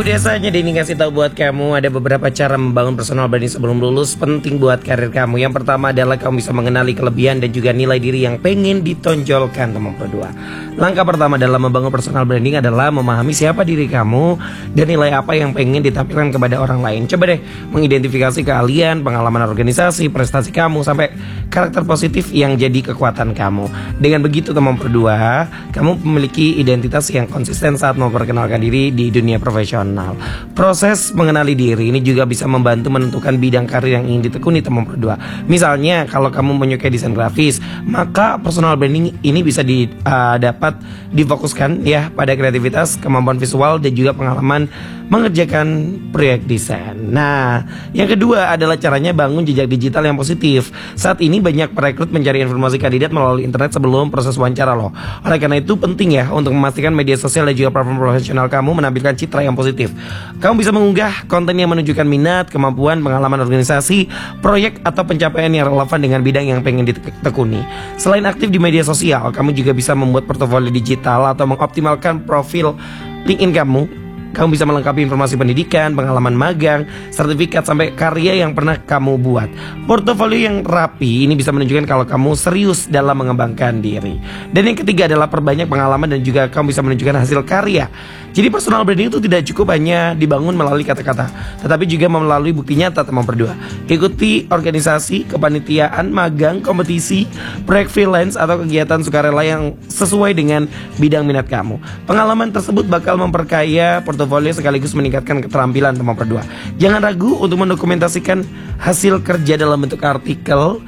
biasanya Denny ngasih tahu buat kamu ada beberapa cara membangun personal branding sebelum lulus penting buat karir kamu. Yang pertama adalah kamu bisa mengenali kelebihan dan juga nilai diri yang pengen ditonjolkan, teman berdua. Langkah pertama dalam membangun personal branding adalah memahami siapa diri kamu dan nilai apa yang pengen ditampilkan kepada orang lain. Coba deh mengidentifikasi keahlian, pengalaman organisasi, prestasi kamu sampai karakter positif yang jadi kekuatan kamu. Dengan begitu teman berdua, kamu memiliki identitas yang konsisten saat memperkenalkan diri di dunia profesional. Proses mengenali diri ini juga bisa membantu menentukan bidang karir yang ingin ditekuni teman berdua. Misalnya kalau kamu menyukai desain grafis, maka personal branding ini bisa dapat difokuskan ya pada kreativitas, kemampuan visual dan juga pengalaman mengerjakan proyek desain. Nah, yang kedua adalah caranya bangun jejak digital yang positif. Saat ini banyak perekrut mencari informasi kandidat melalui internet sebelum proses wawancara loh. Oleh karena itu penting ya untuk memastikan media sosial dan juga platform profesional kamu menampilkan citra yang positif. Kamu bisa mengunggah konten yang menunjukkan minat, kemampuan, pengalaman organisasi, proyek atau pencapaian yang relevan dengan bidang yang pengen ditekuni. Selain aktif di media sosial, kamu juga bisa membuat portofolio digital atau mengoptimalkan profil LinkedIn kamu. Kamu bisa melengkapi informasi pendidikan, pengalaman magang, sertifikat, sampai karya yang pernah kamu buat. Portofolio yang rapi ini bisa menunjukkan kalau kamu serius dalam mengembangkan diri. Dan yang ketiga adalah perbanyak pengalaman dan juga kamu bisa menunjukkan hasil karya. Jadi personal branding itu tidak cukup hanya dibangun melalui kata-kata, tetapi juga melalui bukti nyata teman berdua. Ikuti organisasi, kepanitiaan, magang, kompetisi, proyek freelance atau kegiatan sukarela yang sesuai dengan bidang minat kamu. Pengalaman tersebut bakal memperkaya portofolio sekaligus meningkatkan keterampilan teman berdua. Jangan ragu untuk mendokumentasikan hasil kerja dalam bentuk artikel,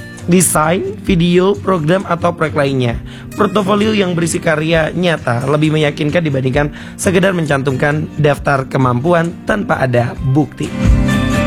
desain, video, program, atau proyek lainnya. Portofolio yang berisi karya nyata lebih meyakinkan dibandingkan sekedar mencantumkan daftar kemampuan tanpa ada bukti.